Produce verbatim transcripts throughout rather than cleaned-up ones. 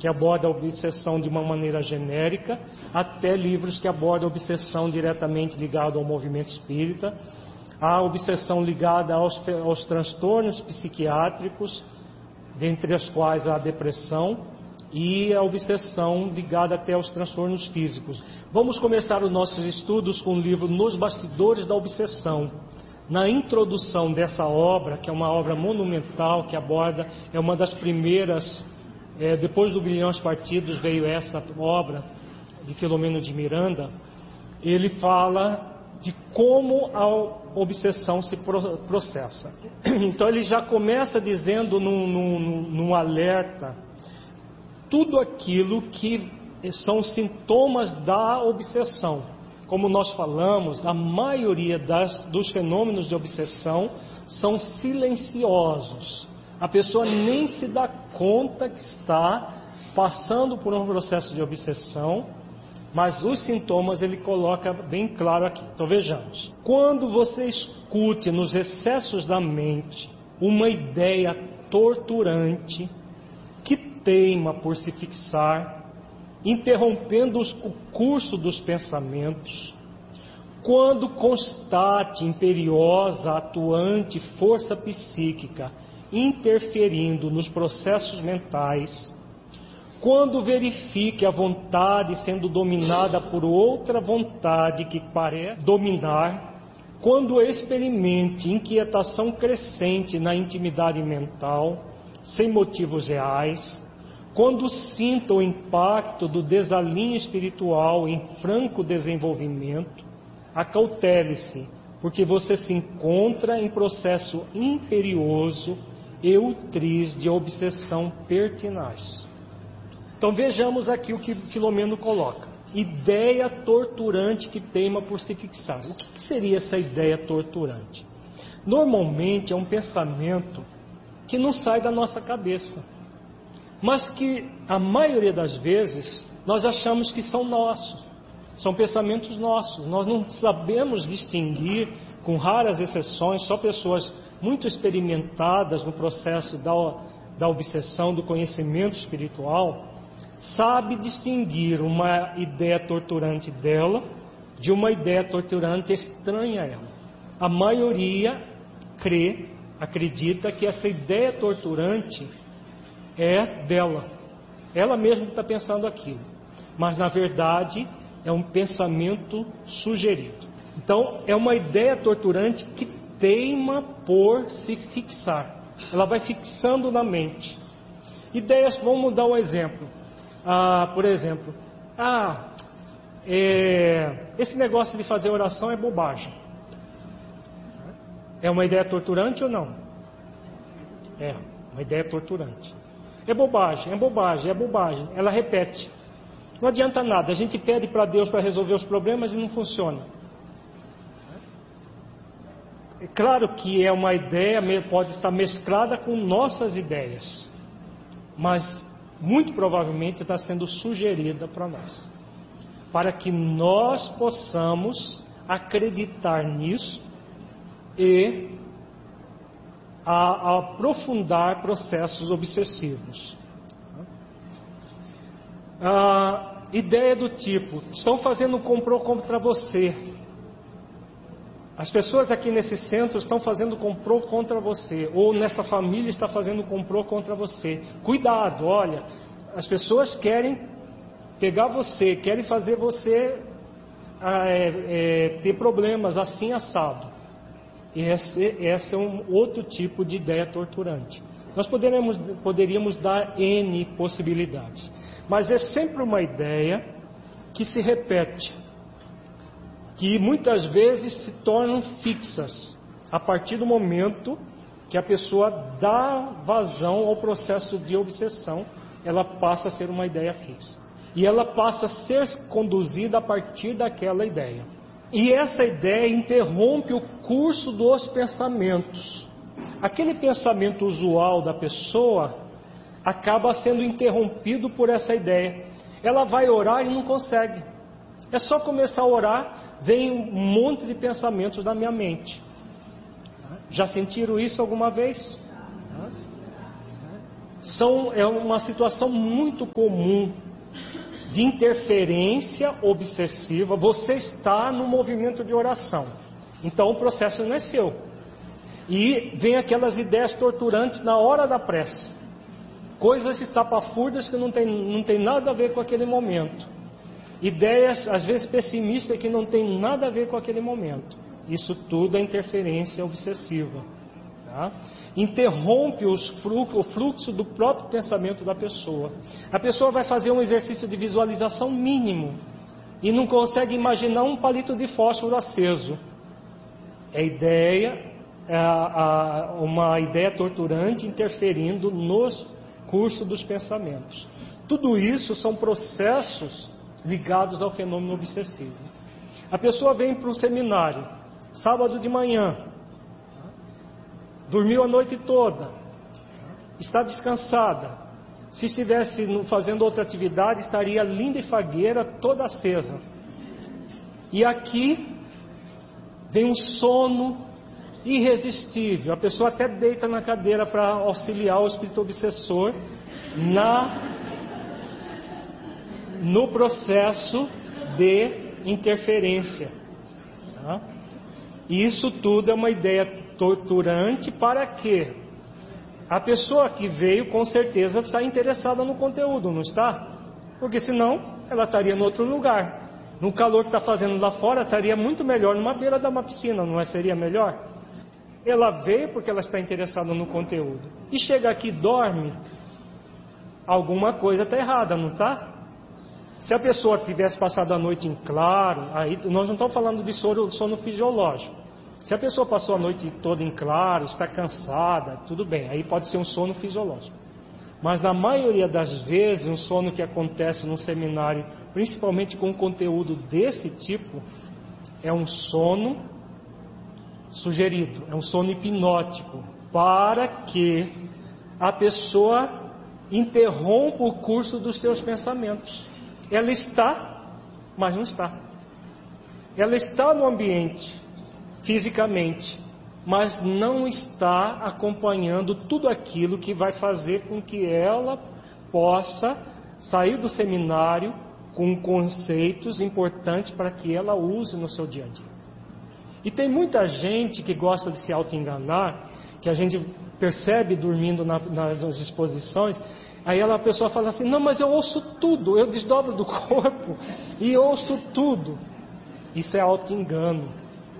que aborda a obsessão de uma maneira genérica, até livros que abordam a obsessão diretamente ligada ao movimento espírita, a obsessão ligada aos, aos transtornos psiquiátricos, dentre as quais a depressão, e a obsessão ligada até aos transtornos físicos. Vamos começar os nossos estudos com o livro Nos Bastidores da Obsessão. Na introdução dessa obra, que é uma obra monumental, que aborda, é uma das primeiras, é, depois do Grilhões Partidos veio essa obra de Filomeno de Miranda, ele fala de como a obsessão se processa. Então ele já começa dizendo num, num, num alerta tudo aquilo que são sintomas da obsessão. Como nós falamos, a maioria das, dos fenômenos de obsessão são silenciosos. A pessoa nem se dá conta que está passando por um processo de obsessão, mas os sintomas ele coloca bem claro aqui. Então vejamos. Quando você escute nos recessos da mente uma ideia torturante que teima por se fixar, interrompendo o curso dos pensamentos, quando constate imperiosa, atuante força psíquica interferindo nos processos mentais, quando verifique a vontade sendo dominada por outra vontade que parece dominar, quando experimente inquietação crescente na intimidade mental, sem motivos reais, quando sinta o impacto do desalinho espiritual em franco desenvolvimento, acautele-se, porque você se encontra em processo imperioso e ultriz de obsessão pertinaz. Então vejamos aqui o que Filomeno coloca. Ideia torturante que teima por se fixar. O que seria essa ideia torturante? Normalmente é um pensamento que não sai da nossa cabeça, mas que a maioria das vezes nós achamos que são nossos, são pensamentos nossos. Nós não sabemos distinguir, com raras exceções, só pessoas muito experimentadas no processo da, da obsessão, do conhecimento espiritual, sabe distinguir uma ideia torturante dela de uma ideia torturante estranha a ela. A maioria crê, acredita que essa ideia torturante é dela. Ela mesma está pensando aquilo. Mas, na verdade, é um pensamento sugerido. Então, é uma ideia torturante que teima por se fixar. Ela vai fixando na mente. Ideias, vamos dar um exemplo. Ah, por exemplo, ah, é, esse negócio de fazer oração é bobagem. É uma ideia torturante ou não? É, uma ideia torturante. É bobagem, é bobagem, é bobagem. Ela repete. Não adianta nada. A gente pede para Deus para resolver os problemas e não funciona. É claro que é uma ideia, pode estar mesclada com nossas ideias, mas muito provavelmente está sendo sugerida para nós, para que nós possamos acreditar nisso e a, a aprofundar processos obsessivos. A ideia do tipo, estão fazendo um complô contra você. As pessoas aqui nesse centro estão fazendo complô contra você, ou nessa família está fazendo complô contra você. Cuidado, olha, as pessoas querem pegar você, querem fazer você é, é, ter problemas assim assado. E esse, esse é um outro tipo de ideia torturante. Nós poderíamos, poderíamos dar N possibilidades, mas é sempre uma ideia que se repete, que muitas vezes se tornam fixas a partir do momento que a pessoa dá vazão ao processo de obsessão. Ela passa a ser uma ideia fixa e ela passa a ser conduzida a partir daquela ideia, e essa ideia interrompe o curso dos pensamentos. Aquele pensamento usual da pessoa acaba sendo interrompido por essa ideia. Ela vai orar e não consegue. É só começar a orar, vem um monte de pensamentos na minha mente. Já sentiram isso alguma vez? são, é uma situação muito comum de interferência obsessiva. Você está no movimento de oração, então o processo não é seu. E vem aquelas ideias torturantes na hora da prece, coisas estapafúrdias que não tem, não tem nada a ver com aquele momento, ideias às vezes pessimistas que não tem nada a ver com aquele momento. Isso tudo é interferência obsessiva, tá? Interrompe os fluxo, o fluxo do próprio pensamento da pessoa. A pessoa vai fazer um exercício de visualização mínimo e não consegue imaginar um palito de fósforo aceso. É ideia, é a, a, uma ideia torturante interferindo nos cursos dos pensamentos. Tudo isso são processos ligados ao fenômeno obsessivo. A pessoa vem para um seminário, sábado de manhã, dormiu a noite toda, está descansada. Se estivesse fazendo outra atividade, estaria linda e fagueira, toda acesa. E aqui vem um sono irresistível. A pessoa até deita na cadeira para auxiliar o espírito obsessor na, no processo de interferência. Tá? Isso tudo é uma ideia torturante para que a pessoa que veio com certeza está interessada no conteúdo, não está? Porque senão ela estaria em outro lugar. No calor que está fazendo lá fora, estaria muito melhor numa beira de uma piscina, não é? Seria melhor? Ela veio porque ela está interessada no conteúdo. E chega aqui e dorme, alguma coisa está errada, não está? Se a pessoa tivesse passado a noite em claro, aí nós não estamos falando de sono, sono fisiológico. Se a pessoa passou a noite toda em claro, está cansada, tudo bem, aí pode ser um sono fisiológico. Mas na maioria das vezes, um sono que acontece num seminário, principalmente com conteúdo desse tipo, é um sono sugerido, é um sono hipnótico, para que a pessoa interrompa o curso dos seus pensamentos. Ela está, mas não está. Ela está no ambiente, fisicamente, mas não está acompanhando tudo aquilo que vai fazer com que ela possa sair do seminário com conceitos importantes para que ela use no seu dia a dia. E tem muita gente que gosta de se auto-enganar, que a gente percebe dormindo na, nas exposições. Aí ela, a pessoa fala assim: não, mas eu ouço tudo, eu desdobro do corpo e ouço tudo. Isso é auto-engano.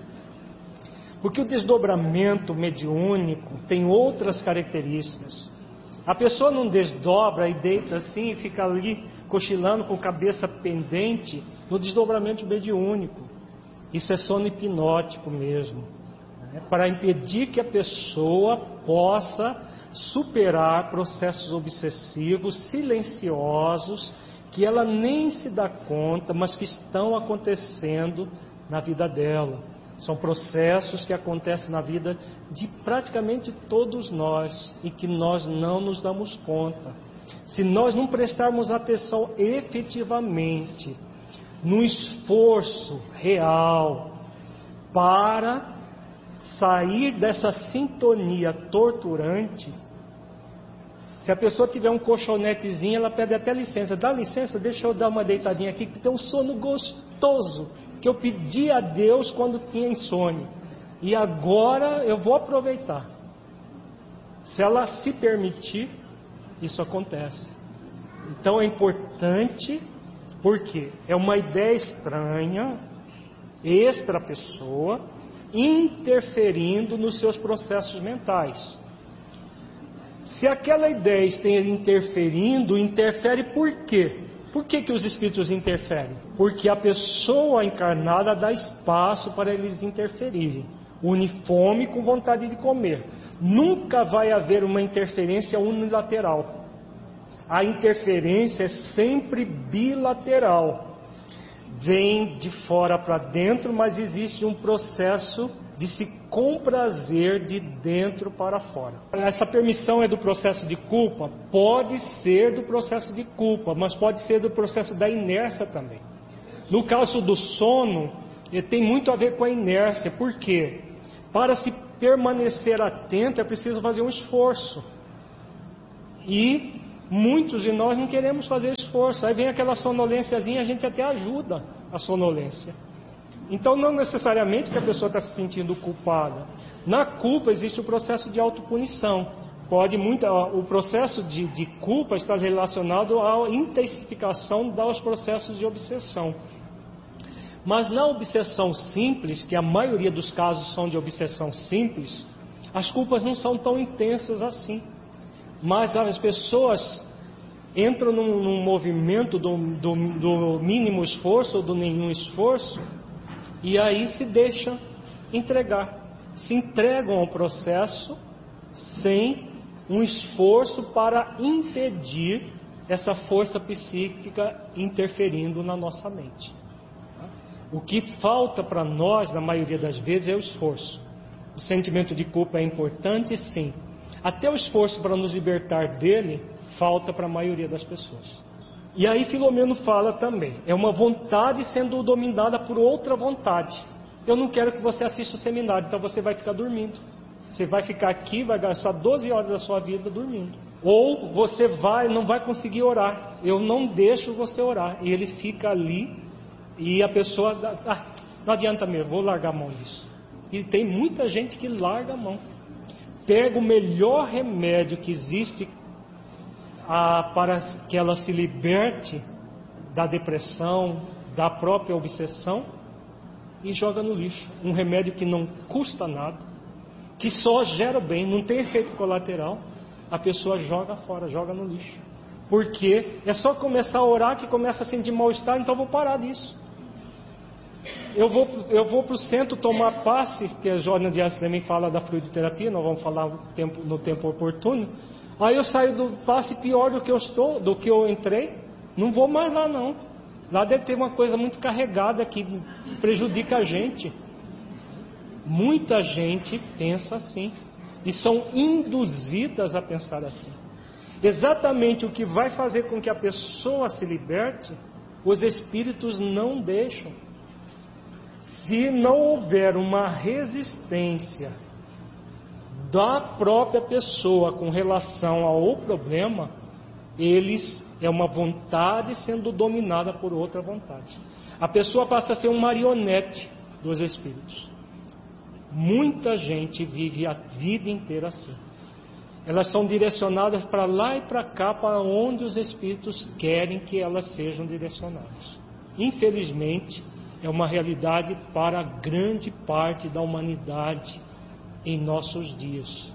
Porque o desdobramento mediúnico tem outras características. A pessoa não desdobra e deita assim e fica ali cochilando com a cabeça pendente no desdobramento mediúnico. Isso é sono hipnótico mesmo, né? Para impedir que a pessoa possa superar processos obsessivos silenciosos que ela nem se dá conta, mas que estão acontecendo na vida dela. São processos que acontecem na vida de praticamente todos nós e que nós não nos damos conta. Se nós não prestarmos atenção efetivamente no esforço real para sair dessa sintonia torturante, se a pessoa tiver um colchonetezinho, ela pede até licença. Dá licença, deixa eu dar uma deitadinha aqui, que tem um sono gostoso que eu pedi a Deus quando tinha insônia. E agora eu vou aproveitar. Se ela se permitir, isso acontece. Então é importante, porque é uma ideia estranha, extra pessoa, interferindo nos seus processos mentais. Se aquela ideia esteja interferindo, interfere por quê? Por que que os espíritos interferem? Porque a pessoa encarnada dá espaço para eles interferirem. Une fome com vontade de comer. Nunca vai haver uma interferência unilateral. A interferência é sempre bilateral. Vem de fora para dentro, mas existe um processo de se comprazer de dentro para fora. Essa permissão é do processo de culpa? Pode ser do processo de culpa, mas pode ser do processo da inércia também. No caso do sono, tem muito a ver com a inércia. Por quê? Para se permanecer atento é preciso fazer um esforço. E muitos de nós não queremos fazer esforço. Aí vem aquela sonolênciazinha, a gente até ajuda a sonolência. Então não necessariamente que a pessoa está se sentindo culpada. Na culpa existe o processo de autopunição. Pode muito, o processo de, de culpa está relacionado à intensificação dos processos de obsessão. Mas na obsessão simples, que a maioria dos casos são de obsessão simples, as culpas não são tão intensas assim. Mas as pessoas entram num, num movimento do, do, do mínimo esforço ou do nenhum esforço, e aí se deixam entregar. Se entregam ao processo sem um esforço para impedir essa força psíquica interferindo na nossa mente. O que falta para nós, na maioria das vezes, é o esforço. O sentimento de culpa é importante, sim. Até o esforço para nos libertar dele falta para a maioria das pessoas. E aí Filomeno fala também, é uma vontade sendo dominada por outra vontade. Eu não quero que você assista o seminário, então você vai ficar dormindo. Você vai ficar aqui, vai gastar doze horas da sua vida dormindo. Ou você vai, não vai conseguir orar. Eu não deixo você orar. E ele fica ali e a pessoa... Ah, não adianta mesmo, vou largar a mão disso. E tem muita gente que larga a mão. Pega o melhor remédio que existe ah, para que ela se liberte da depressão, da própria obsessão, e joga no lixo. Um remédio que não custa nada, que só gera bem, não tem efeito colateral, a pessoa joga fora, joga no lixo. Porque é só começar a orar que começa a sentir mal-estar, então eu vou parar disso. Eu vou, eu vou para o centro tomar passe, que a Jornal de Antes também fala da fluidoterapia, nós vamos falar no tempo, no tempo oportuno. Aí eu saio do passe pior do que eu estou, do que eu entrei, não vou mais lá não. Lá deve ter uma coisa muito carregada que prejudica a gente. Muita gente pensa assim e são induzidas a pensar assim. Exatamente o que vai fazer com que a pessoa se liberte, os espíritos não deixam. Se não houver uma resistência da própria pessoa com relação ao problema, eles é uma vontade sendo dominada por outra vontade. A pessoa passa a ser um marionete dos espíritos. Muita gente vive a vida inteira assim. Elas são direcionadas para lá e para cá, para onde os espíritos querem que elas sejam direcionadas. Infelizmente, é uma realidade para grande parte da humanidade em nossos dias.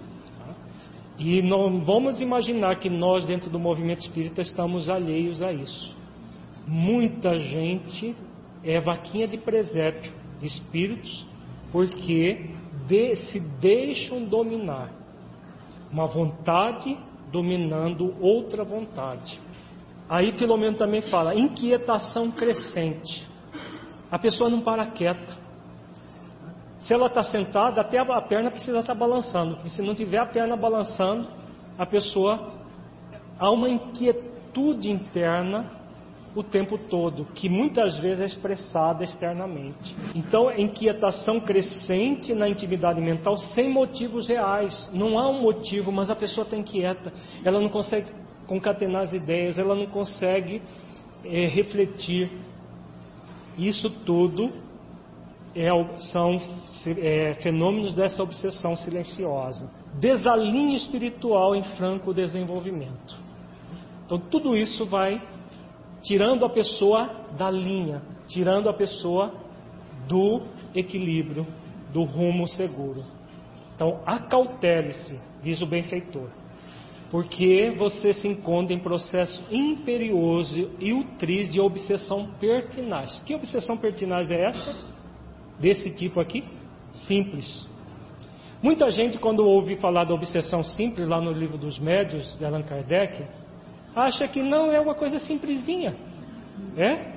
E não vamos imaginar que nós, dentro do movimento espírita, estamos alheios a isso. Muita gente é vaquinha de presépio de espíritos, porque de, se deixam dominar. Uma vontade dominando outra vontade. Aí Filomeno também fala, inquietação crescente. A pessoa não para quieta. Se ela está sentada, até a perna precisa estar balançando. Porque se não tiver a perna balançando, a pessoa... Há uma inquietude interna o tempo todo, que muitas vezes é expressada externamente. Então, é inquietação crescente na intimidade mental, sem motivos reais. Não há um motivo, mas a pessoa está inquieta. Ela não consegue concatenar as ideias, ela não consegue é, refletir. Isso tudo é, são é, fenômenos dessa obsessão silenciosa. Desalinho espiritual em franco desenvolvimento. Então tudo isso vai tirando a pessoa da linha, tirando a pessoa do equilíbrio, do rumo seguro. Então acautele-se, diz o benfeitor, porque você se encontra em processo imperioso e ultriz de obsessão pertinaz. Que obsessão pertinaz é essa? Desse tipo aqui? Simples. Muita gente, quando ouve falar da obsessão simples, lá no livro dos médiuns, de Allan Kardec, acha que não é uma coisa simplesinha. É?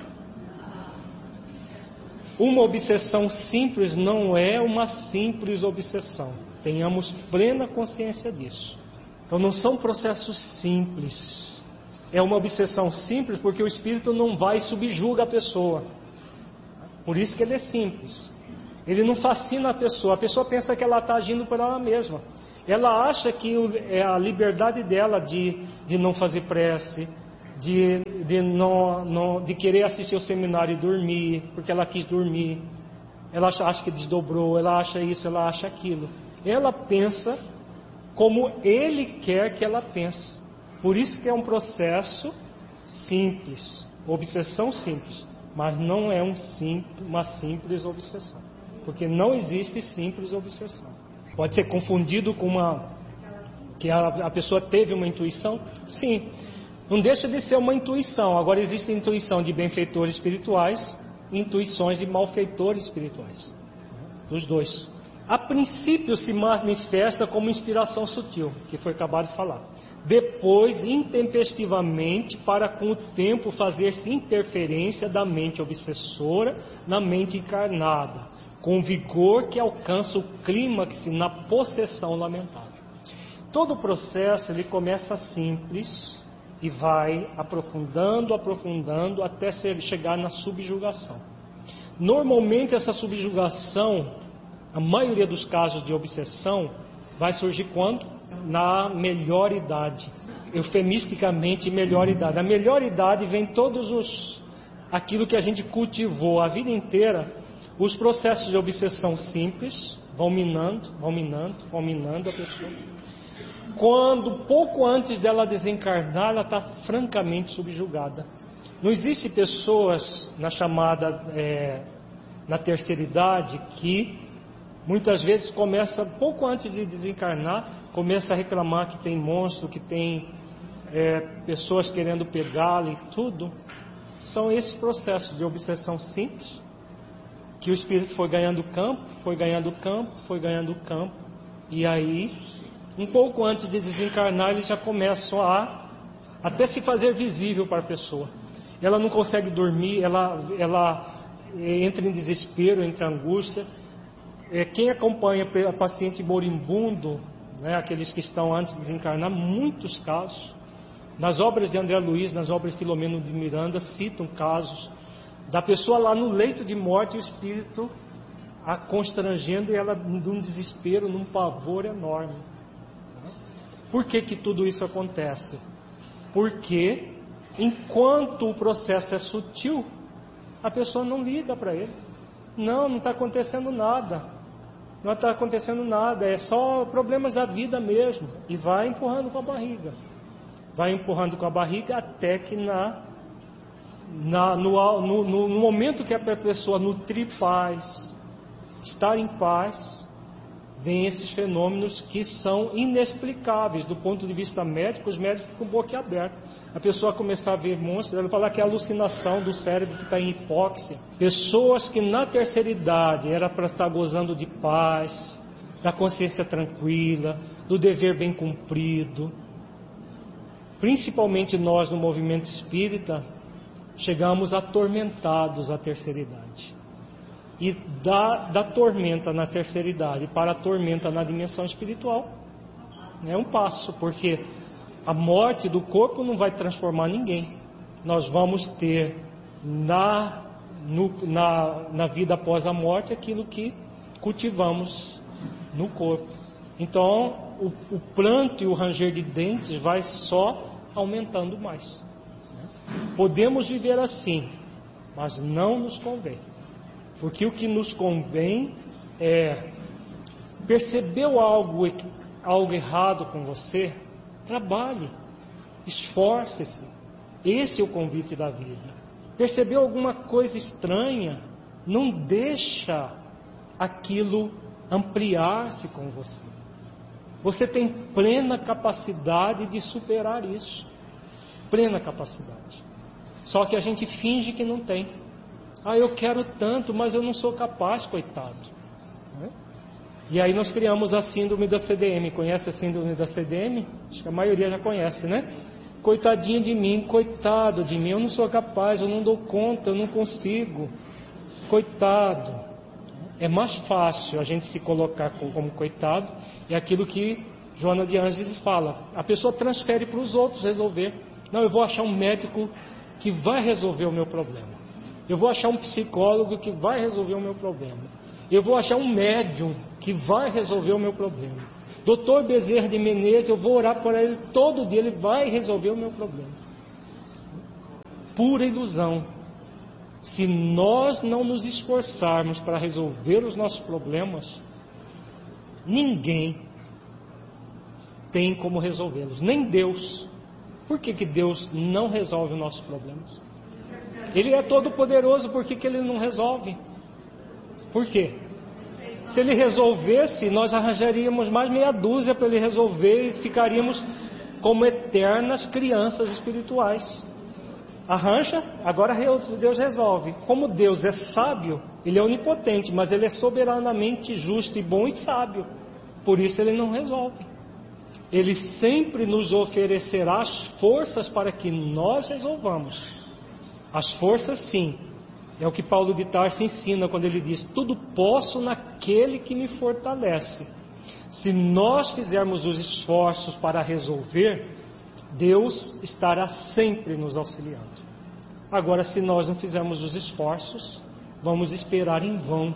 Uma obsessão simples não é uma simples obsessão. Tenhamos plena consciência disso. Então não são processos simples. É uma obsessão simples porque o espírito não vai e subjuga a pessoa. Por isso que ele é simples. Ele não fascina a pessoa. A pessoa pensa que ela está agindo por ela mesma. Ela acha que é a liberdade dela de, de não fazer prece, de, de, não, não, de querer assistir ao seminário e dormir, porque ela quis dormir. Ela acha, acha que desdobrou, ela acha isso, ela acha aquilo. Ela pensa como ele quer que ela pense. Por isso que é um processo simples, obsessão simples, mas não é um simples, uma simples obsessão, porque não existe simples obsessão. Pode ser confundido com uma que a, a pessoa teve uma intuição, sim, não deixa de ser uma intuição. Agora existe intuição de benfeitores espirituais e intuições de malfeitores espirituais, dos dois. A princípio se manifesta como inspiração sutil, que foi acabado de falar. Depois, intempestivamente, para com o tempo fazer-se interferência da mente obsessora na mente encarnada, com vigor que alcança o clímax na possessão lamentável. Todo o processo ele começa simples e vai aprofundando, aprofundando até chegar na subjugação. Normalmente essa subjugação, a maioria dos casos de obsessão, vai surgir quando? Na melhor idade, eufemisticamente melhor idade. A melhor idade vem todos os aquilo que a gente cultivou a vida inteira. Os processos de obsessão simples vão minando, vão minando, vão minando a pessoa. Quando pouco antes dela desencarnar, ela está francamente subjugada. Não existe pessoas na chamada é, na terceira idade que muitas vezes começa pouco antes de desencarnar, começa a reclamar que tem monstro, que tem é, pessoas querendo pegá-la e tudo. São esses processos de obsessão simples que o espírito foi ganhando campo, foi ganhando campo, foi ganhando campo, e aí, um pouco antes de desencarnar, eles já começam a até se fazer visível para a pessoa. Ela não consegue dormir, ela, ela entra em desespero, entra em angústia. É, quem acompanha a paciente moribundo, né, aqueles que estão antes de desencarnar, muitos casos, nas obras de André Luiz, nas obras de Filomeno de Miranda, citam casos da pessoa lá no leito de morte e o espírito a constrangendo e ela num desespero, num pavor enorme. Por que que tudo isso acontece? Porque enquanto o processo é sutil, a pessoa não liga para ele. Não, não está acontecendo nada. Não está acontecendo nada, é só problemas da vida mesmo. E vai empurrando com a barriga. Vai empurrando com a barriga até que na, na, no, no, no, no momento que a pessoa nutrir paz, estar em paz, vem esses fenômenos que são inexplicáveis. Do ponto de vista médico, os médicos ficam boquiabertos. A pessoa começar a ver monstros, ela vai falar que é alucinação do cérebro que está em hipóxia. Pessoas que na terceira idade era para estar gozando de paz, da consciência tranquila, do dever bem cumprido. Principalmente nós no movimento espírita, chegamos atormentados à terceira idade. E da, da tormenta na terceira idade para a tormenta na dimensão espiritual é um passo, porque a morte do corpo não vai transformar ninguém. Nós vamos ter na, no, na, na vida após a morte aquilo que cultivamos no corpo. Então o, o pranto e o ranger de dentes vai só aumentando mais. Podemos viver assim, mas não nos convém. Porque o que nos convém é, percebeu algo, algo errado com você, trabalhe, esforce-se. Esse é o convite da vida. Percebeu alguma coisa estranha, não deixa aquilo ampliar-se com você. Você tem plena capacidade de superar isso. Plena capacidade. Só que a gente finge que não tem. Ah, eu quero tanto, mas eu não sou capaz, coitado. Né? E aí nós criamos a síndrome da C D M. Conhece a síndrome da C D M? Acho que a maioria já conhece, né? Coitadinho de mim, coitado de mim, eu não sou capaz, eu não dou conta, eu não consigo. Coitado. É mais fácil a gente se colocar como coitado. É aquilo que Joana de Ângeles fala. A pessoa transfere para os outros resolver. Não, eu vou achar um médico que vai resolver o meu problema. Eu vou achar um psicólogo que vai resolver o meu problema. Eu vou achar um médium que vai resolver o meu problema. doutor Bezerra de Menezes, eu vou orar por ele todo dia, ele vai resolver o meu problema. Pura ilusão. Se nós não nos esforçarmos para resolver os nossos problemas, ninguém tem como resolvê-los, nem Deus. Por que que Deus não resolve os nossos problemas? Ele é todo poderoso, por que que Ele não resolve? Por quê? Se Ele resolvesse, nós arranjaríamos mais meia dúzia para Ele resolver e ficaríamos como eternas crianças espirituais. Arranja, agora Deus resolve. Como Deus é sábio, Ele é onipotente, mas Ele é soberanamente justo e bom e sábio. Por isso Ele não resolve. Ele sempre nos oferecerá as forças para que nós resolvamos. As forças, sim. É o que Paulo de Tarso ensina quando ele diz: tudo posso naquele que me fortalece. Se nós fizermos os esforços para resolver, Deus estará sempre nos auxiliando. Agora, se nós não fizermos os esforços, vamos esperar em vão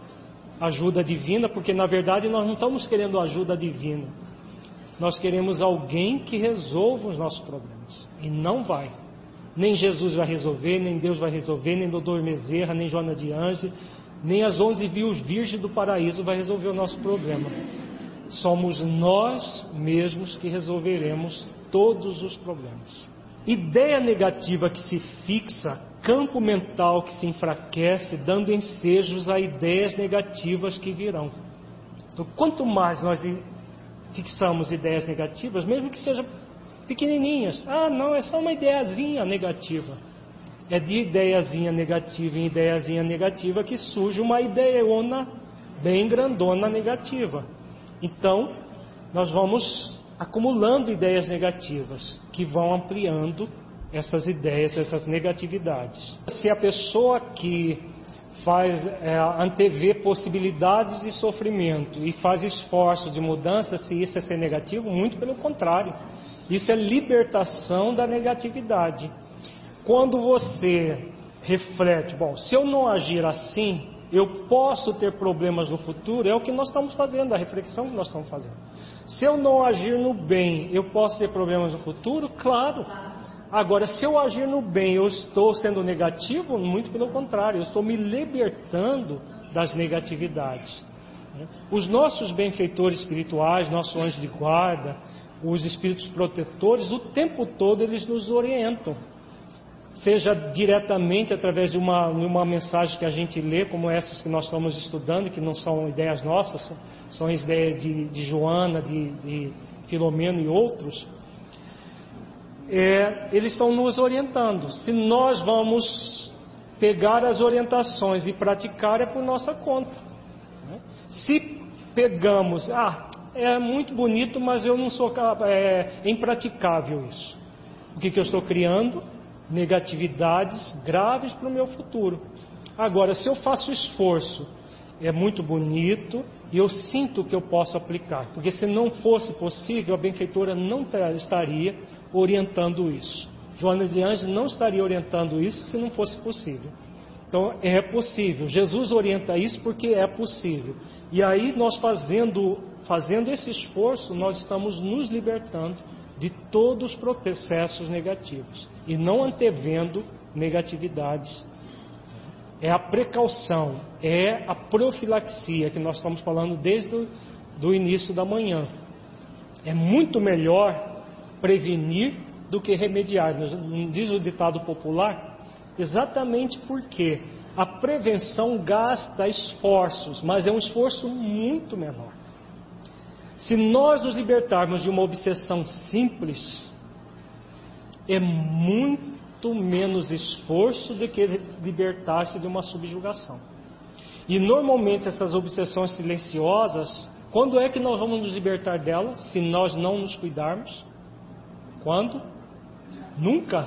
ajuda divina, porque na verdade nós não estamos querendo ajuda divina. Nós queremos alguém que resolva os nossos problemas. E não vai. Nem Jesus vai resolver, nem Deus vai resolver, nem doutor Bezerra, nem Joana de Anjos, nem as onze mil virgens do paraíso vai resolver o nosso problema. Somos nós mesmos que resolveremos todos os problemas. Ideia negativa que se fixa, campo mental que se enfraquece, dando ensejos a ideias negativas que virão. Então, quanto mais nós fixamos ideias negativas, mesmo que sejam pequenininhas, ah, não, é só uma ideiazinha negativa. É de ideiazinha negativa em ideiazinha negativa que surge uma ideiona bem grandona negativa. Então, nós vamos acumulando ideias negativas que vão ampliando essas ideias, essas negatividades. Se a pessoa que faz é, antevê possibilidades de sofrimento e faz esforços de mudança, se isso é ser negativo, muito pelo contrário. Isso é libertação da negatividade. Quando você reflete, bom, se eu não agir assim, eu posso ter problemas no futuro, é o que nós estamos fazendo, a reflexão que nós estamos fazendo. Se eu não agir no bem, eu posso ter problemas no futuro? Claro. Agora, se eu agir no bem, eu estou sendo negativo? Muito pelo contrário, eu estou me libertando das negatividades. Os nossos benfeitores espirituais, nosso anjo de guarda, os espíritos protetores, o tempo todo eles nos orientam. Seja diretamente através de uma, de uma mensagem que a gente lê, como essas que nós estamos estudando, que não são ideias nossas, são as ideias de, de Joana, de, de Filomeno e outros. É, eles estão nos orientando. Se nós vamos pegar as orientações e praticar, é por nossa conta. Se pegamos, ah, é muito bonito, mas eu não sou é, é impraticável isso. O que, que eu estou criando? Negatividades graves para o meu futuro. Agora, se eu faço esforço, é muito bonito e eu sinto que eu posso aplicar, porque se não fosse possível, a benfeitora não estaria orientando isso. Joana de Anjos não estaria orientando isso se não fosse possível. Então é possível. Jesus orienta isso porque é possível. E aí nós fazendo, fazendo esse esforço, nós estamos nos libertando de todos os processos negativos e não antevendo negatividades. É a precaução, é a profilaxia que nós estamos falando desde o do início da manhã. É muito melhor prevenir do que remediar. Diz o ditado popular, exatamente porque a prevenção gasta esforços, mas é um esforço muito menor. Se nós nos libertarmos de uma obsessão simples, é muito menos esforço do que libertar-se de uma subjugação. E normalmente essas obsessões silenciosas, quando é que nós vamos nos libertar delas? Se nós não nos cuidarmos? Quando? Nunca.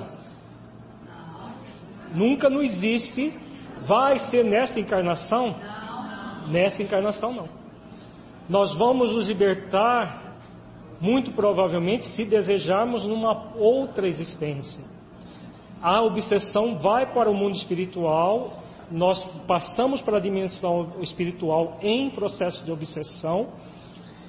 Nunca não existe. Vai ser nessa encarnação? Nessa encarnação não. Nós vamos nos libertar, muito provavelmente, se desejarmos, numa outra existência. A obsessão vai para o mundo espiritual, nós passamos para a dimensão espiritual em processo de obsessão,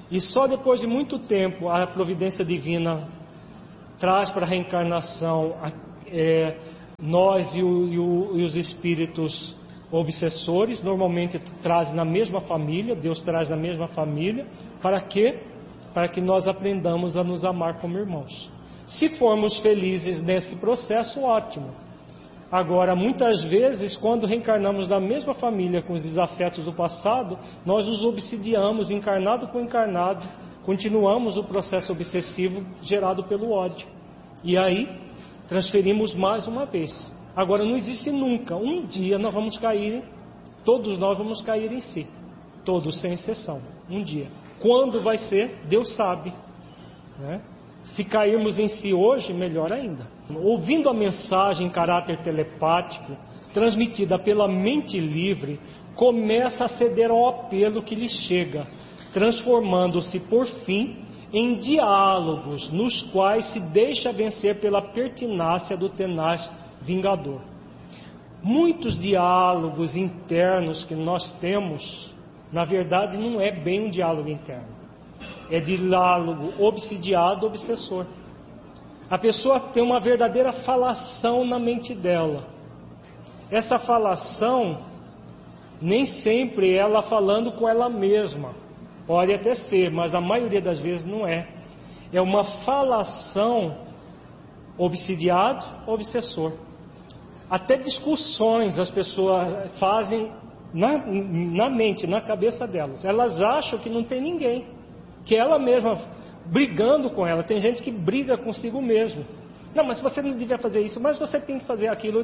E só depois de muito tempo a providência divina traz para a reencarnação é, nós e, o, e, o, e os espíritos obsessores, normalmente trazem na mesma família, Deus traz na mesma família, para quê? Para que nós aprendamos a nos amar como irmãos. Se formos felizes nesse processo, ótimo. Agora, muitas vezes, quando reencarnamos na mesma família com os desafetos do passado, nós nos obsidiamos, encarnado com encarnado, continuamos o processo obsessivo gerado pelo ódio. E aí, transferimos mais uma vez. Agora, não existe nunca. Um dia nós vamos cair, todos nós vamos cair em si. Todos, sem exceção. Um dia. Quando vai ser, Deus sabe. Né? Se cairmos em si hoje, melhor ainda. Ouvindo a mensagem em caráter telepático, transmitida pela mente livre, começa a ceder ao apelo que lhe chega, transformando-se, por fim, em diálogos nos quais se deixa vencer pela pertinácia do tenaz vingador. Muitos diálogos internos que nós temos, na verdade, não é bem um diálogo interno. É diálogo obsidiado, obsessor. A pessoa tem uma verdadeira falação na mente dela. Essa falação, nem sempre é ela falando com ela mesma. Pode até ser, mas a maioria das vezes não é. É uma falação obsidiado, obsessor. Até discussões as pessoas fazem na, na mente, na cabeça delas. Elas acham que não tem ninguém, que ela mesma brigando com ela. Tem gente que briga consigo mesmo. Não, mas você não devia fazer isso, mas você tem que fazer aquilo.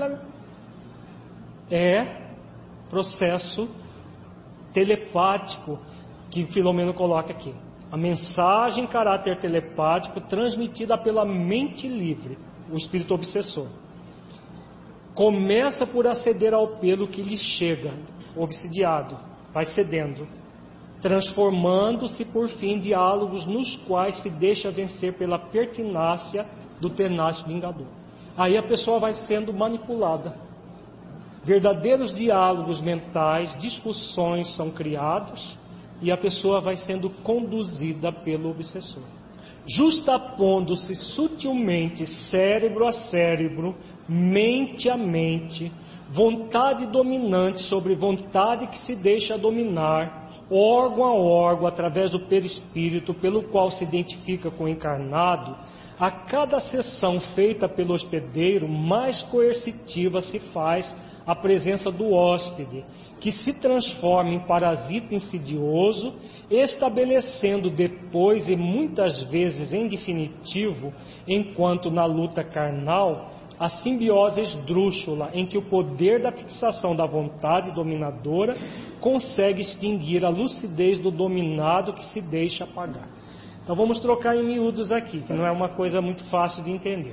É processo telepático que Filomeno coloca aqui. A mensagem em caráter telepático transmitida pela mente livre, o espírito obsessor. Começa por aceder ao apelo que lhe chega, obsidiado, vai cedendo, transformando-se por fim em diálogos nos quais se deixa vencer pela pertinácia do tenaz vingador. Aí a pessoa vai sendo manipulada. Verdadeiros diálogos mentais, discussões são criados e a pessoa vai sendo conduzida pelo obsessor. Justapondo-se sutilmente cérebro a cérebro, mente a mente, vontade dominante sobre vontade que se deixa dominar, órgão a órgão, através do perispírito, pelo qual se identifica com o encarnado, a cada sessão feita pelo hospedeiro, mais coercitiva se faz a presença do hóspede, que se transforma em parasita insidioso, estabelecendo depois e muitas vezes em definitivo, enquanto na luta carnal, a simbiose esdrúxula, em que o poder da fixação da vontade dominadora consegue extinguir a lucidez do dominado que se deixa apagar. Então vamos trocar em miúdos aqui, que não é uma coisa muito fácil de entender.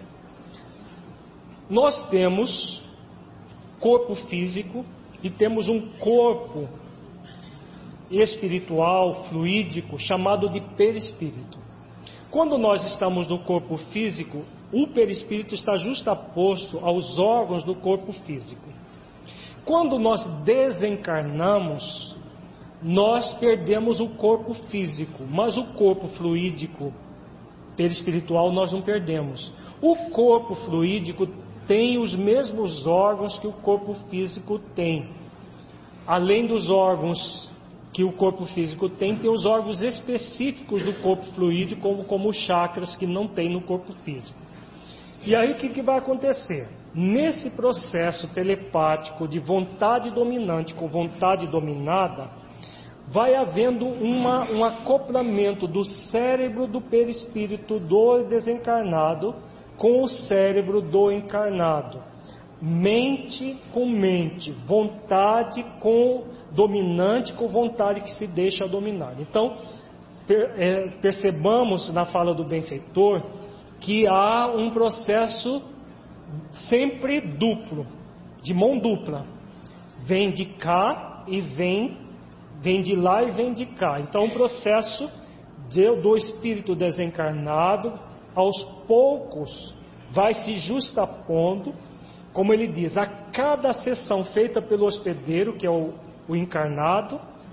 Nós temos corpo físico e temos um corpo espiritual, fluídico, chamado de perispírito. Quando nós estamos no corpo físico, o perispírito está justaposto aos órgãos do corpo físico. Quando nós desencarnamos, nós perdemos o corpo físico, mas o corpo fluídico, perispiritual, nós não perdemos. O corpo fluídico tem os mesmos órgãos que o corpo físico tem. Além dos órgãos que o corpo físico tem, tem os órgãos específicos do corpo fluídico, como, como os chakras que não tem no corpo físico. E aí o que, que vai acontecer? Nesse processo telepático de vontade dominante com vontade dominada, vai havendo uma, um acoplamento do cérebro do perispírito do desencarnado com o cérebro do encarnado. Mente com mente, vontade com dominante com vontade que se deixa dominar. Então, per, é, percebamos na fala do benfeitor que há um processo sempre duplo, de mão dupla. Vem de cá e vem, vem de lá e vem de cá. Então, um processo de, do espírito desencarnado, aos poucos, vai se justapondo, como ele diz, a cada sessão feita pelo hospedeiro, que é o, o encarnado,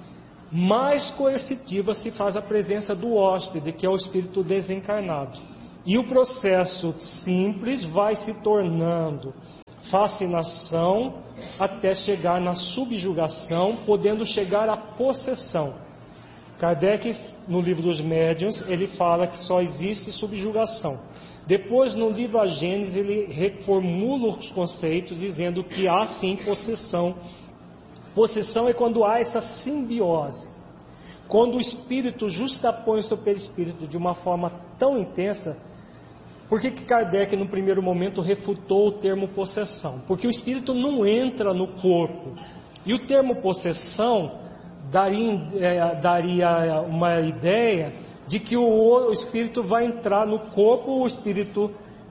mais coercitiva se faz a presença do hóspede, que é o espírito desencarnado. E o processo simples vai se tornando fascinação até chegar na subjugação, podendo chegar à possessão. Kardec, no livro dos Médiuns, ele fala que só existe subjugação. Depois, no livro A Gênese, ele reformula os conceitos, dizendo que há sim possessão. Possessão é quando há essa simbiose. Quando o espírito justapõe o seu perispírito de uma forma tão intensa. Por que que Kardec, no primeiro momento, refutou o termo possessão? Porque o espírito não entra no corpo. E o termo possessão daria, é, daria uma ideia de que o, o espírito vai entrar no corpo, o espírito,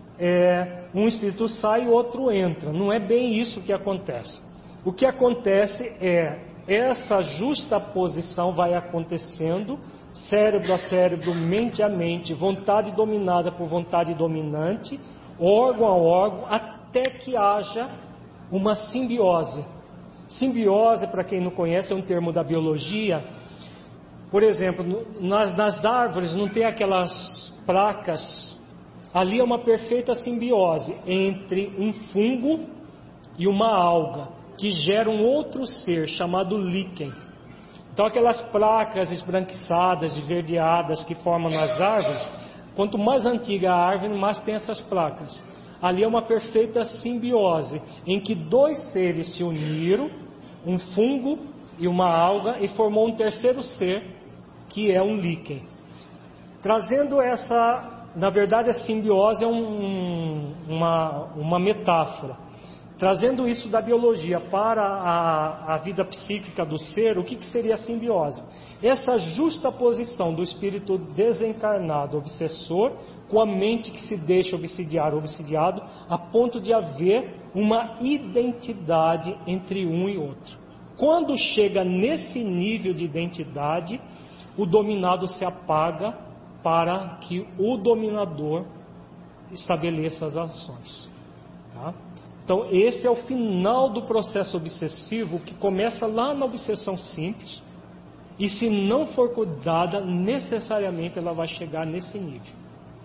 é, um espírito sai e o outro entra. Não é bem isso que acontece. O que acontece é, essa justaposição vai acontecendo, cérebro a cérebro, mente a mente, vontade dominada por vontade dominante, órgão a órgão, até que haja uma simbiose. Simbiose, para quem não conhece, é um termo da biologia. Por exemplo, nas, nas árvores não tem aquelas placas. Ali é uma perfeita simbiose entre um fungo e uma alga, que gera um outro ser chamado líquen. Então aquelas placas esbranquiçadas, esverdeadas que formam nas árvores, quanto mais antiga a árvore, mais tem essas placas. Ali é uma perfeita simbiose, em que dois seres se uniram, um fungo e uma alga, e formou um terceiro ser, que é um líquen. Trazendo essa, na verdade a simbiose é um, uma, uma metáfora. Trazendo isso da biologia para a, a vida psíquica do ser, o que, que seria a simbiose? Essa justaposição do espírito desencarnado, obsessor, com a mente que se deixa obsidiar, obsidiado, a ponto de haver uma identidade entre um e outro. Quando chega nesse nível de identidade, o dominado se apaga para que o dominador estabeleça as ações. Tá? Então, esse é o final do processo obsessivo, que começa lá na obsessão simples, e se não for cuidada, necessariamente ela vai chegar nesse nível.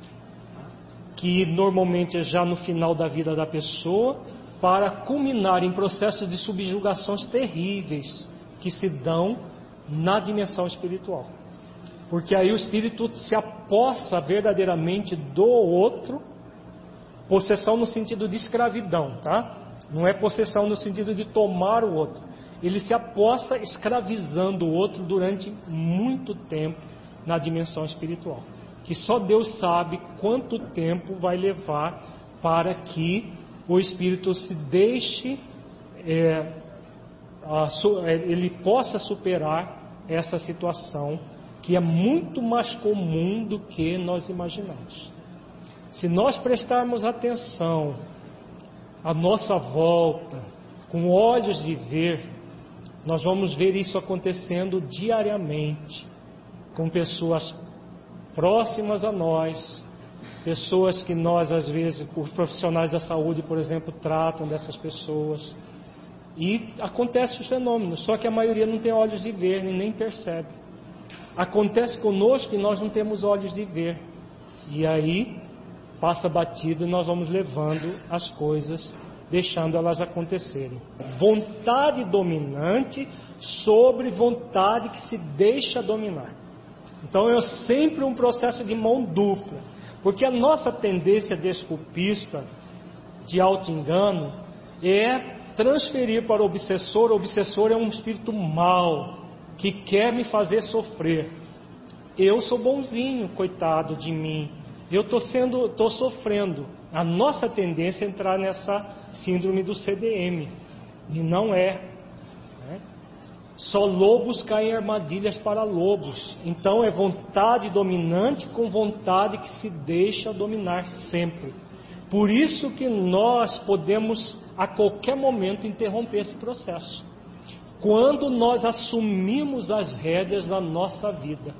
Que normalmente é já no final da vida da pessoa, para culminar em processos de subjugações terríveis, que se dão na dimensão espiritual. Porque aí o espírito se apossa verdadeiramente do outro. Possessão no sentido de escravidão, tá? Não é possessão no sentido de tomar o outro. Ele se apossa escravizando o outro durante muito tempo na dimensão espiritual. Que só Deus sabe quanto tempo vai levar para que o espírito se deixe, é, a, ele possa superar essa situação, que é muito mais comum do que nós imaginamos. Se nós prestarmos atenção à nossa volta, com olhos de ver, nós vamos ver isso acontecendo diariamente, com pessoas próximas a nós, pessoas que nós, às vezes, os profissionais da saúde, por exemplo, tratam dessas pessoas. E acontece o fenômeno, só que a maioria não tem olhos de ver, nem percebe. Acontece conosco e nós não temos olhos de ver. E aí passa batido e nós vamos levando as coisas, deixando elas acontecerem. Vontade dominante sobre vontade que se deixa dominar. Então é sempre um processo de mão dupla, porque a nossa tendência desculpista, de auto-engano, é transferir para o obsessor. O obsessor é um espírito mau, que quer me fazer sofrer. Eu sou bonzinho, coitado de mim. Eu estou sendo, estou sofrendo. A nossa tendência é entrar nessa síndrome do C D M. E não é. Né? Só lobos caem em armadilhas para lobos. Então é vontade dominante com vontade que se deixa dominar sempre. Por isso que nós podemos a qualquer momento interromper esse processo. Quando nós assumimos as rédeas da nossa vida.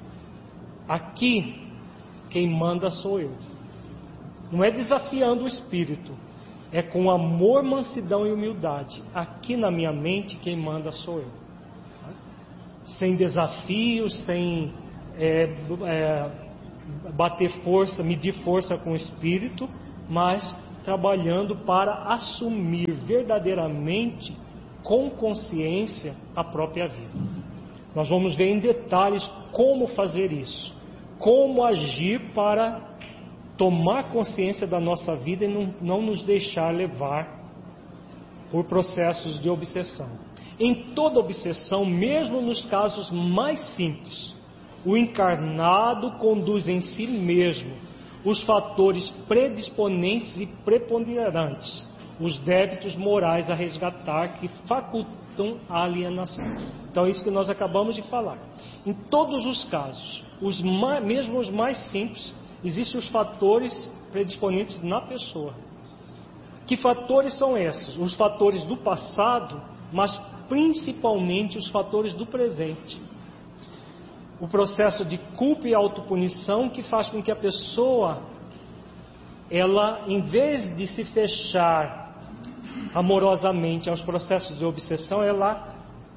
Aqui, quem manda sou eu. Não é desafiando o espírito, é com amor, mansidão e humildade. Aqui na minha mente, quem manda sou eu. sem desafios, sem é, é, bater força, medir força com o espírito, mas trabalhando para assumir verdadeiramente, com consciência, a própria vida. Nós vamos ver em detalhes como fazer isso, como agir para tomar consciência da nossa vida e não, não nos deixar levar por processos de obsessão. Em toda obsessão, mesmo nos casos mais simples, o encarnado conduz em si mesmo os fatores predisponentes e preponderantes, os débitos morais a resgatar que facultam a alienação. Então é isso que nós acabamos de falar. Em todos os casos, os mais, mesmo os mais simples, existem os fatores predisponentes na pessoa. Que fatores são esses? Os fatores do passado, mas principalmente os fatores do presente. O processo de culpa e autopunição que faz com que a pessoa, ela, em vez de se fechar amorosamente aos processos de obsessão, ela,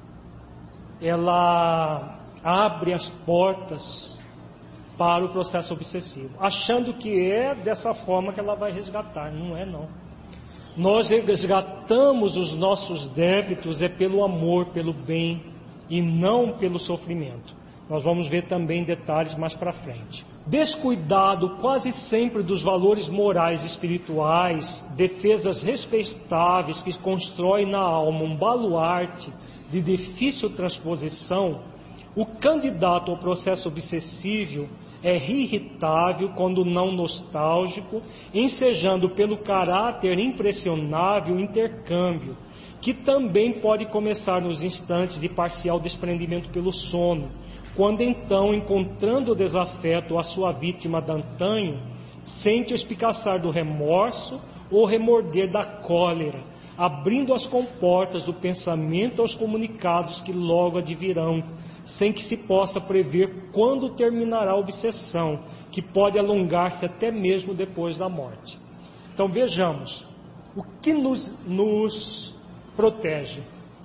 ela abre as portas para o processo obsessivo, achando que é dessa forma que ela vai resgatar. Não é, não. Nós resgatamos os nossos débitos é pelo amor, pelo bem, e não pelo sofrimento. Nós vamos ver também detalhes mais para frente. Descuidado quase sempre dos valores morais e espirituais, defesas respeitáveis que constroem na alma um baluarte de difícil transposição, o candidato ao processo obsessivo é irritável, quando não nostálgico, ensejando pelo caráter impressionável intercâmbio, que também pode começar nos instantes de parcial desprendimento pelo sono, quando então, encontrando o desafeto à sua vítima d'antanho, sente o espicaçar do remorso ou remorder da cólera, abrindo as comportas do pensamento aos comunicados que logo advirão, sem que se possa prever quando terminará a obsessão, que pode alongar-se até mesmo depois da morte. Então vejamos, o que nos, nos protege?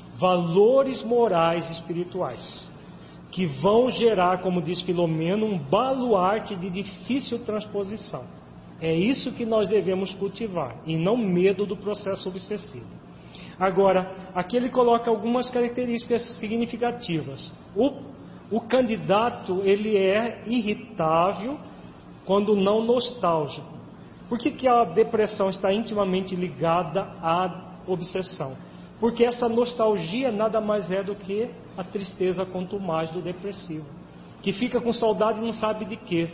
Valores morais e espirituais, que vão gerar, como diz Filomeno, um baluarte de difícil transposição. É isso que nós devemos cultivar, e não medo do processo obsessivo. Agora, aqui ele coloca algumas características significativas. O, o candidato, ele é irritável quando não nostálgico. Por que, que a depressão está intimamente ligada à obsessão? Porque essa nostalgia nada mais é do que a tristeza contumaz do depressivo, que fica com saudade e não sabe de quê.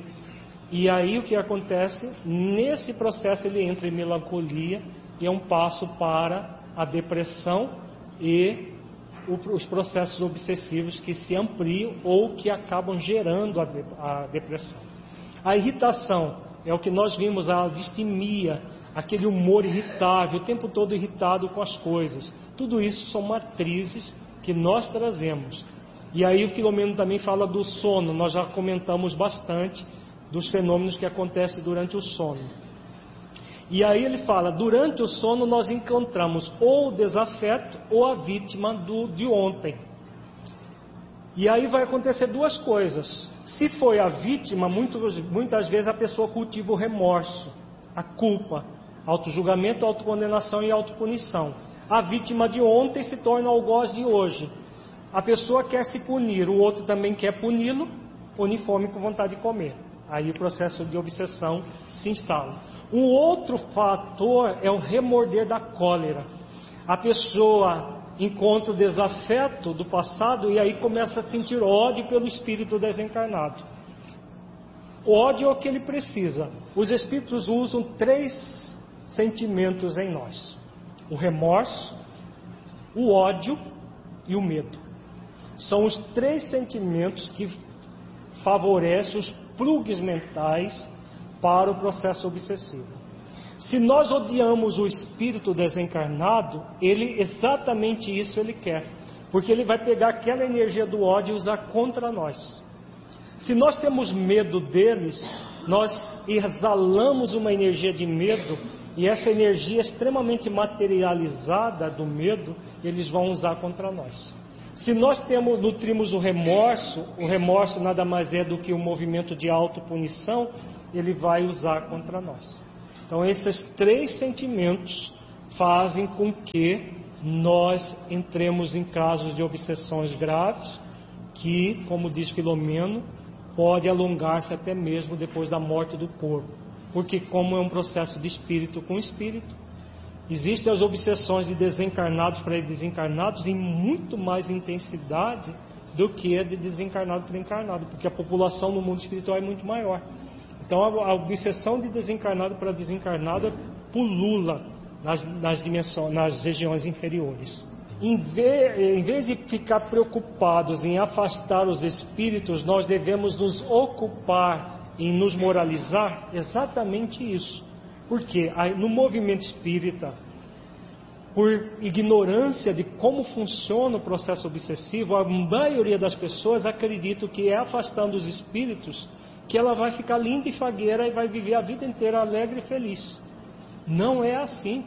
E aí o que acontece? Nesse processo ele entra em melancolia e é um passo para a depressão e os processos obsessivos que se ampliam ou que acabam gerando a, de, a depressão. A irritação é o que nós vimos, a distimia, aquele humor irritável, o tempo todo irritado com as coisas. Tudo isso são matrizes que nós trazemos. E aí o Filomeno também fala do sono. Nós já comentamos bastante dos fenômenos que acontecem durante o sono. E aí ele fala, durante o sono nós encontramos ou o desafeto ou a vítima do, de ontem. E aí vai acontecer duas coisas. Se foi a vítima, muito, muitas vezes a pessoa cultiva o remorso, a culpa, autojulgamento, autocondenação e autopunição. A vítima de ontem se torna algoz de hoje. A pessoa quer se punir, o outro também quer puni-lo, une fome com vontade de comer. Aí o processo de obsessão se instala. Um outro fator é o remorder da cólera. A pessoa encontra o desafeto do passado e aí começa a sentir ódio pelo espírito desencarnado. O ódio é o que ele precisa. Os espíritos usam três sentimentos em nós: o remorso, o ódio e o medo. São os três sentimentos que favorecem os plugs mentais para o processo obsessivo. Se nós odiamos o espírito desencarnado, ele exatamente isso ele quer, porque ele vai pegar aquela energia do ódio e usar contra nós. Se nós temos medo deles, nós exalamos uma energia de medo, e essa energia extremamente materializada do medo, eles vão usar contra nós. Se nós temos, nutrimos o remorso, o remorso nada mais é do que um movimento de autopunição, ele vai usar contra nós. Então esses três sentimentos fazem com que nós entremos em casos de obsessões graves, que, como diz Filomeno, pode alongar-se até mesmo depois da morte do corpo. Porque como é um processo de espírito com espírito, existem as obsessões de desencarnados para desencarnados em muito mais intensidade do que a de desencarnado para encarnado, porque a população no mundo espiritual é muito maior. Então a, a obsessão de desencarnado para desencarnado pulula nas, nas dimensões, nas regiões inferiores. Em vez, em vez de ficar preocupados em afastar os espíritos, nós devemos nos ocupar em nos moralizar exatamente isso. Porque no movimento espírita, por ignorância de como funciona o processo obsessivo, a maioria das pessoas acredita que é afastando os espíritos que ela vai ficar linda e fagueira e vai viver a vida inteira alegre e feliz. Não é assim.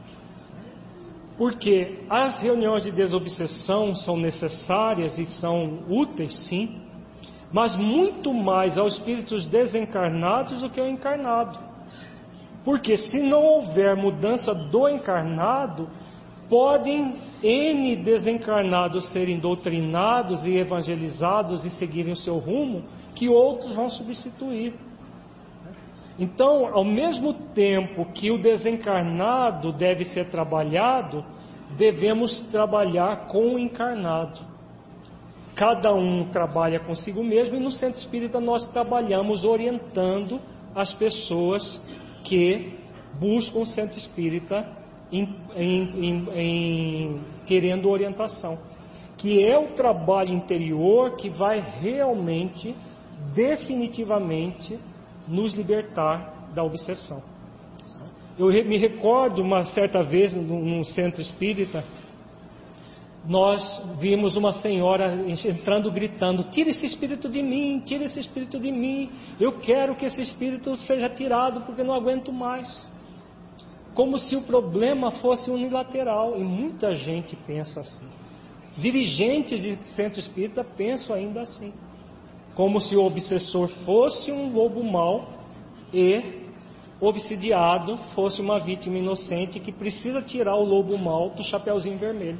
Porque as reuniões de desobsessão são necessárias e são úteis, sim, mas muito mais aos espíritos desencarnados do que ao encarnado. Porque se não houver mudança do encarnado, podem N desencarnados serem doutrinados e evangelizados e seguirem o seu rumo, que outros vão substituir. Então, ao mesmo tempo que o desencarnado deve ser trabalhado, devemos trabalhar com o encarnado. Cada um trabalha consigo mesmo, e no centro espírita nós trabalhamos orientando as pessoas que buscam o centro espírita em, em, em, em, querendo orientação, que é o trabalho interior que vai realmente, definitivamente, nos libertar da obsessão. Eu me recordo uma certa vez num centro espírita, nós vimos uma senhora entrando gritando: tira esse espírito de mim, tira esse espírito de mim, eu quero que esse espírito seja tirado porque não aguento mais. Como se o problema fosse unilateral, e muita gente pensa assim. Dirigentes de centro espírita pensam ainda assim, como se o obsessor fosse um lobo mau e obsidiado fosse uma vítima inocente que precisa tirar o lobo mau do chapeuzinho vermelho.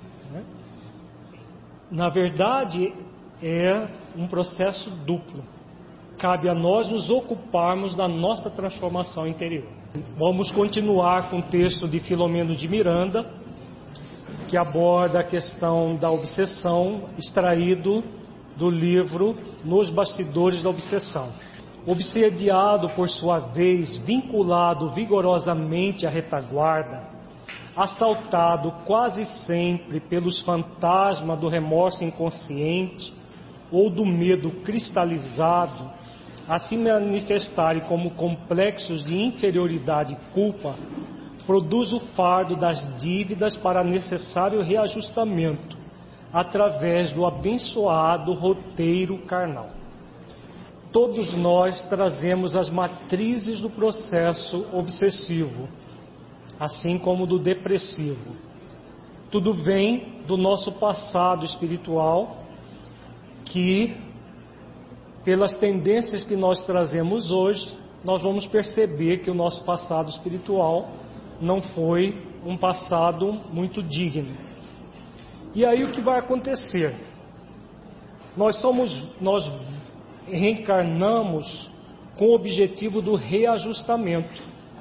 Na verdade, é um processo duplo. Cabe a nós nos ocuparmos da nossa transformação interior. Vamos continuar com o texto de Filomeno de Miranda, que aborda a questão da obsessão, extraído do livro Nos Bastidores da Obsessão. Obsediado, por sua vez, vinculado vigorosamente à retaguarda, assaltado quase sempre pelos fantasmas do remorso inconsciente ou do medo cristalizado, a se manifestarem como complexos de inferioridade e culpa, produz o fardo das dívidas para necessário reajustamento, através do abençoado roteiro carnal. Todos nós trazemos as matrizes do processo obsessivo, assim como do depressivo. Tudo vem do nosso passado espiritual, que, pelas tendências que nós trazemos hoje, nós vamos perceber que o nosso passado espiritual não foi um passado muito digno. E aí o que vai acontecer? Nós somos, nós reencarnamos com o objetivo do reajustamento.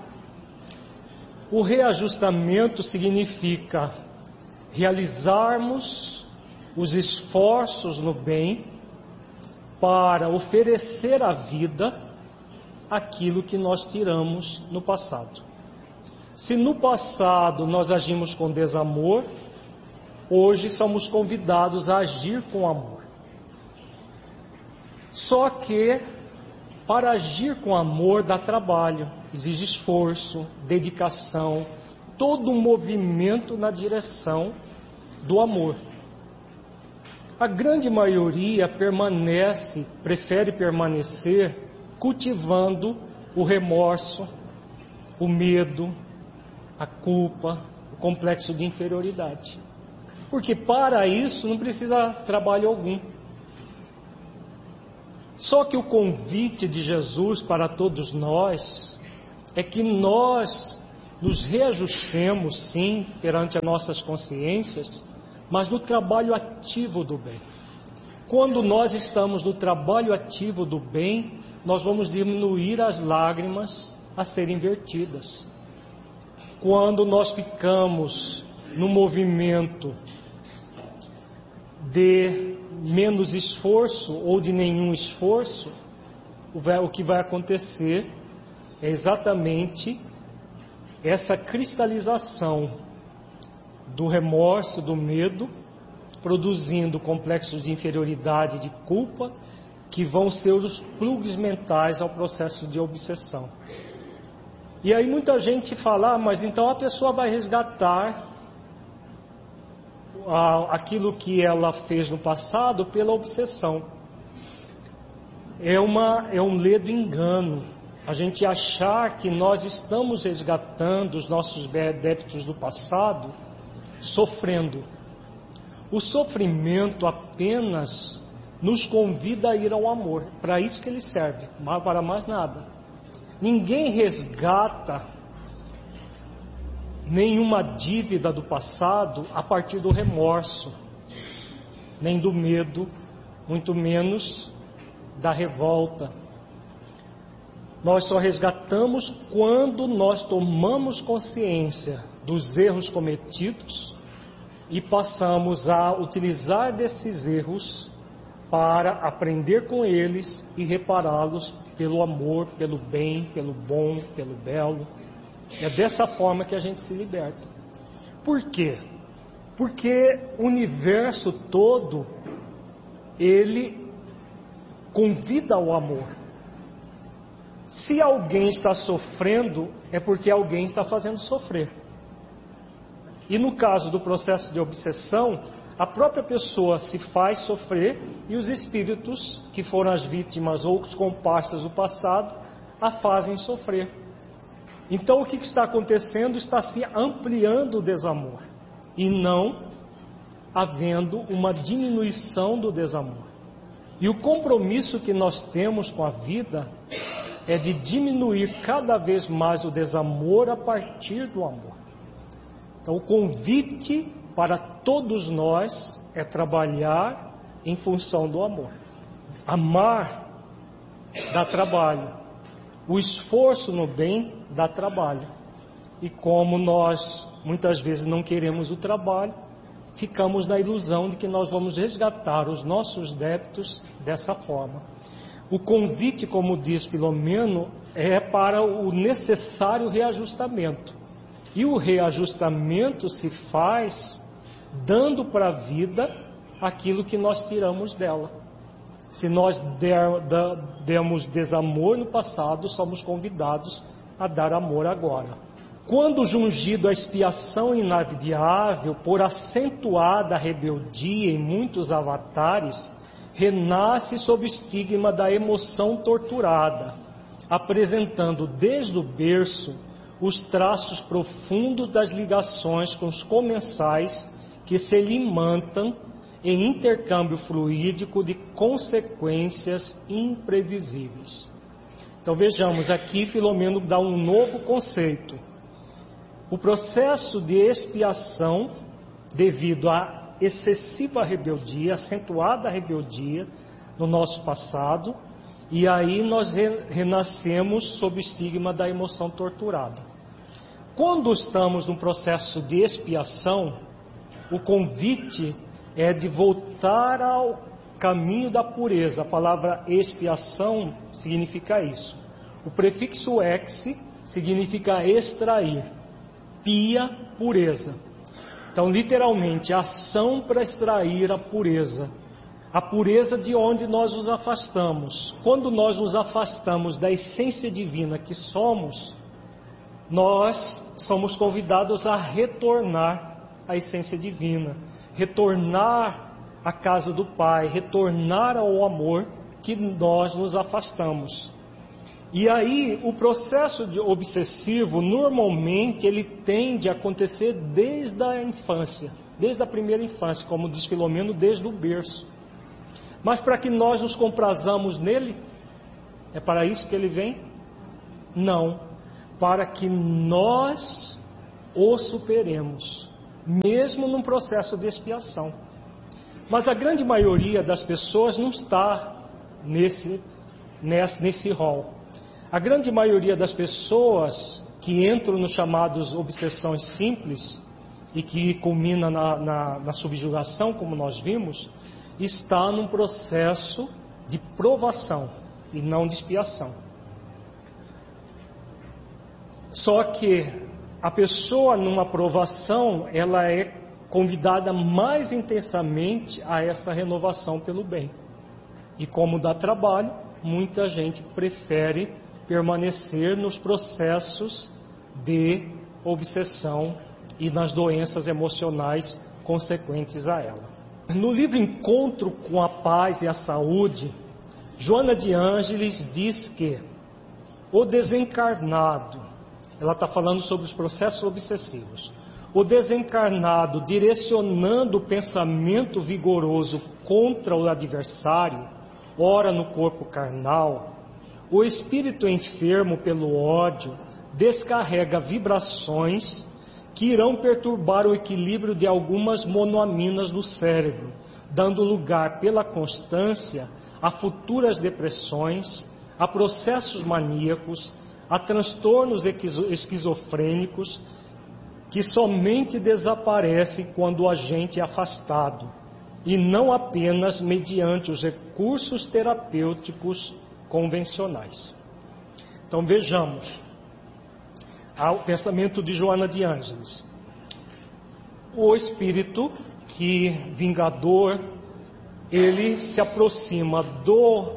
O reajustamento significa realizarmos os esforços no bem para oferecer à vida aquilo que nós tiramos no passado. Se no passado nós agimos com desamor, hoje somos convidados a agir com amor. Só que para agir com amor dá trabalho, exige esforço, dedicação, todo um movimento na direção do amor. A grande maioria permanece, prefere permanecer cultivando o remorso, o medo, a culpa, o complexo de inferioridade. Porque para isso não precisa trabalho algum. Só que o convite de Jesus para todos nós é que nós nos reajustemos, sim, perante as nossas consciências, mas no trabalho ativo do bem. Quando nós estamos no trabalho ativo do bem, nós vamos diminuir as lágrimas a serem vertidas. Quando nós ficamos no movimento de menos esforço ou de nenhum esforço, o que vai acontecer é exatamente essa cristalização do remorso, do medo, produzindo complexos de inferioridade e de culpa, que vão ser os plugs mentais ao processo de obsessão. E aí muita gente fala, ah, mas então a pessoa vai resgatar aquilo que ela fez no passado pela obsessão. É, uma, é um ledo engano a gente achar que nós estamos resgatando os nossos débitos do passado sofrendo. O sofrimento apenas nos convida a ir ao amor. Para isso que ele serve, para mais nada. Ninguém resgata nenhuma dívida do passado a partir do remorso, nem do medo, muito menos da revolta. Nós só resgatamos quando nós tomamos consciência dos erros cometidos e passamos a utilizar desses erros para aprender com eles e repará-los pelo amor, pelo bem, pelo bom, pelo belo. É dessa forma que a gente se liberta. Por quê? Porque o universo todo, ele convida ao amor. Se alguém está sofrendo, é porque alguém está fazendo sofrer. E no caso do processo de obsessão, a própria pessoa se faz sofrer e os espíritos que foram as vítimas ou os comparsas do passado a fazem sofrer. Então o que está acontecendo? Está se ampliando o desamor e não havendo uma diminuição do desamor. E o compromisso que nós temos com a vida é de diminuir cada vez mais o desamor a partir do amor. Então o convite para todos nós é trabalhar em função do amor. Amar dá trabalho. O esforço no bem dá trabalho. E como nós muitas vezes não queremos o trabalho, ficamos na ilusão de que nós vamos resgatar os nossos débitos dessa forma. O convite, como diz Filomeno, é para o necessário reajustamento. E o reajustamento se faz dando para a vida aquilo que nós tiramos dela. Se nós der, da, demos desamor no passado, somos convidados a dar amor agora. Quando jungido a expiação inadiável por acentuada rebeldia em muitos avatares, renasce sob o estigma da emoção torturada, apresentando desde o berço os traços profundos das ligações com os comensais que se alimentam em intercâmbio fluídico de consequências imprevisíveis. Então vejamos, aqui Filomeno dá um novo conceito. O processo de expiação devido à excessiva rebeldia, acentuada rebeldia no nosso passado, e aí nós renascemos sob o estigma da emoção torturada. Quando estamos num processo de expiação, o convite é de voltar ao caminho da pureza. A palavra expiação significa isso. O prefixo ex significa extrair, pia, pureza. Então, literalmente, ação para extrair a pureza. A pureza de onde nós nos afastamos. Quando nós nos afastamos da essência divina que somos, nós somos convidados a retornar à essência divina, retornar à casa do Pai, retornar ao amor que nós nos afastamos. E aí, o processo de obsessivo, normalmente, ele tende a acontecer desde a infância, desde a primeira infância, como diz Filomeno, desde o berço. Mas para que nós nos comprazamos nele, é para isso que ele vem? Não, para que nós o superemos, mesmo num processo de expiação. Mas a grande maioria das pessoas não está nesse, nesse, nesse rol. A grande maioria das pessoas que entram nos chamados obsessões simples e que culmina na, na, na subjugação, como nós vimos, está num processo de provação e não de expiação. Só que a pessoa numa provação, ela é convidada mais intensamente a essa renovação pelo bem. E como dá trabalho, muita gente prefere permanecer nos processos de obsessão e nas doenças emocionais consequentes a ela. No livro Encontro com a Paz e a Saúde, Joana de Ângeles diz que o desencarnado, ela está falando sobre os processos obsessivos, o desencarnado direcionando o pensamento vigoroso contra o adversário, ora no corpo carnal, o espírito enfermo pelo ódio descarrega vibrações que irão perturbar o equilíbrio de algumas monoaminas do cérebro, dando lugar pela constância a futuras depressões, a processos maníacos, a transtornos esquizofrênicos, que somente desaparecem quando o agente é afastado, e não apenas mediante os recursos terapêuticos convencionais. Então vejamos o pensamento de Joana de Ângeles. O espírito que vingador, ele se aproxima do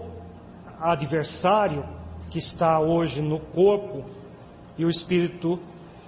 adversário que está hoje no corpo, e o espírito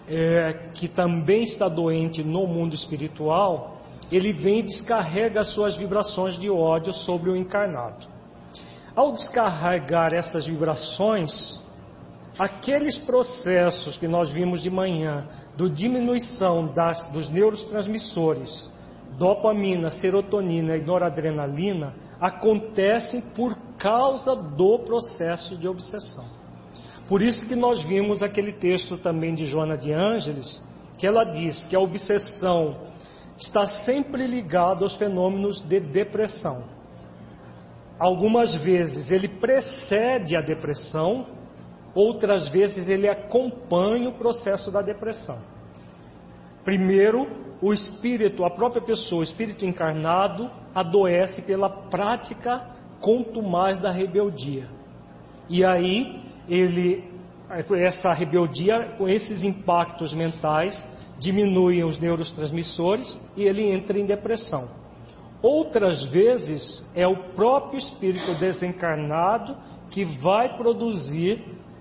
é, que também está doente no mundo espiritual, ele vem e descarrega as suas vibrações de ódio sobre o encarnado. Ao descarregar essas vibrações, aqueles processos que nós vimos de manhã, do diminuição das, dos neurotransmissores, dopamina, serotonina e noradrenalina, acontecem por causa do processo de obsessão. Por isso que nós vimos aquele texto também de Joana de Ângeles, que ela diz que a obsessão está sempre ligada aos fenômenos de depressão. Algumas vezes ele precede a depressão, outras vezes ele acompanha o processo da depressão. Primeiro, o espírito, a própria pessoa, o espírito encarnado, adoece pela prática contumaz da rebeldia. E aí, ele, essa rebeldia, com esses impactos mentais, diminuem os neurotransmissores e ele entra em depressão. Outras vezes, é o próprio espírito desencarnado que vai produzir,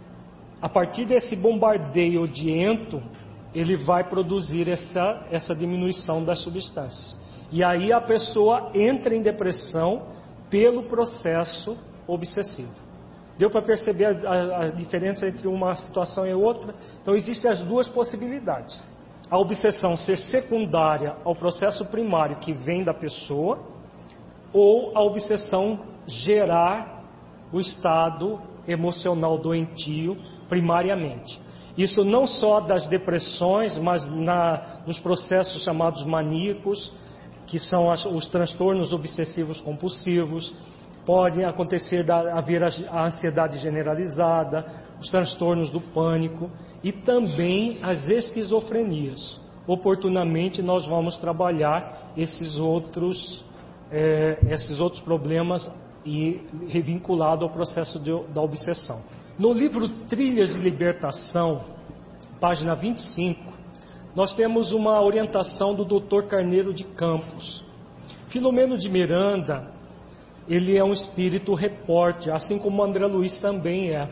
a partir desse bombardeio odiento, ele vai produzir essa, essa diminuição das substâncias. E aí a pessoa entra em depressão pelo processo obsessivo. Deu para perceber a, a, a diferença entre uma situação e outra? Então existem as duas possibilidades. A obsessão ser secundária ao processo primário que vem da pessoa, ou a obsessão gerar o estado emocional doentio primariamente. Isso não só das depressões, mas na, nos processos chamados maníacos, que são as, os transtornos obsessivos compulsivos, pode acontecer da, haver a, a ansiedade generalizada, os transtornos do pânico e também as esquizofrenias. Oportunamente nós vamos trabalhar esses outros, é, esses outros problemas e revinculado ao processo de, da obsessão. No livro Trilhas de Libertação, página vinte e cinco, nós temos uma orientação do doutor Carneiro de Campos. Filomeno de Miranda, ele é um espírito repórter, assim como André Luiz também é.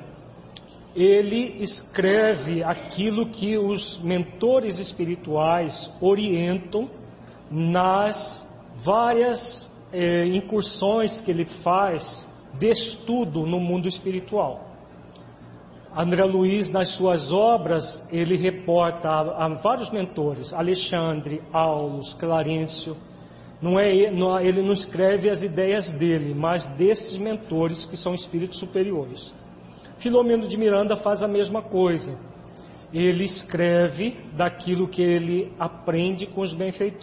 Ele escreve aquilo que os mentores espirituais orientam nas várias eh, incursões que ele faz de estudo no mundo espiritual. André Luiz, nas suas obras, ele reporta a, a vários mentores, Alexandre, Aulus, Clarencio. Não é, não, ele não escreve as ideias dele, mas desses mentores que são espíritos superiores. Filomeno de Miranda faz a mesma coisa. Ele escreve daquilo que ele aprende com os benfeitores.